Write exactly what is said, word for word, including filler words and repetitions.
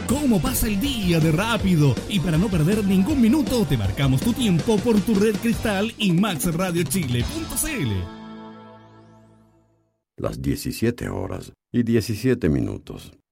cómo pasa el día de rápido. Y para no perder ningún minuto, te marcamos tu tiempo por tu red Cristal y max radio chile punto c l. Las diecisiete horas y diecisiete minutos.